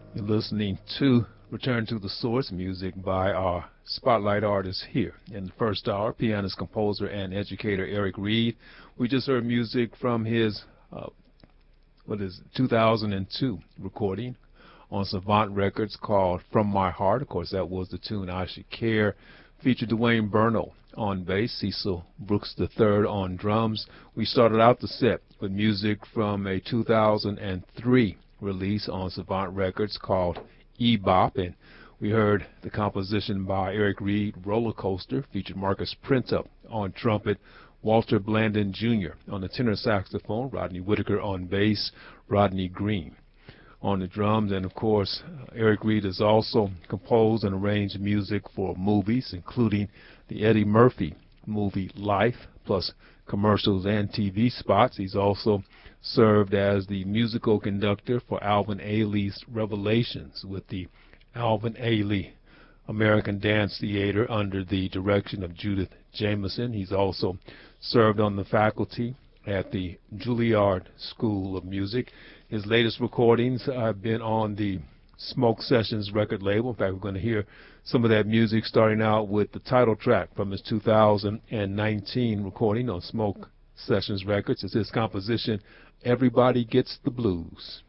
You're listening to Return to the Source music by our spotlight artist here. In the first hour, pianist, composer, and educator Eric Reed. We just heard music from his 2002 recording on Savant Records called From My Heart. Of course, that was the tune I Should Care. Featured Dwayne Burno on bass, Cecil Brooks III on drums. We started out the set with music from a 2003 release on Savant Records called E-Bop, and we heard the composition by Eric Reed, Roller Coaster, featured Marcus Printup on trumpet, Walter Blandon Jr. on the tenor saxophone, Rodney Whitaker on bass, Rodney Green on the drums, and of course Eric Reed has also composed and arranged music for movies, including the Eddie Murphy movie Life, plus commercials and TV spots. He's also served as the musical conductor for Alvin Ailey's Revelations with the Alvin Ailey American Dance Theater under the direction of Judith Jameson. He's also served on the faculty at the Juilliard School of Music. His latest recordings have been on the Smoke Sessions record label. In fact, we're going to hear some of that music, starting out with the title track from his 2019 recording on Smoke Sessions Records. It's his composition, Everybody Gets the Blues.